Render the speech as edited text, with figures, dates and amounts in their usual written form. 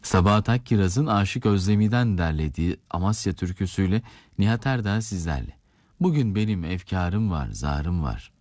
Sabahat Akkiraz'ın Aşık Özdemi'den derlediği Amasya türküsüyle Nihat Erdağ sizlerle. Bugün benim efkarım var, zarım var.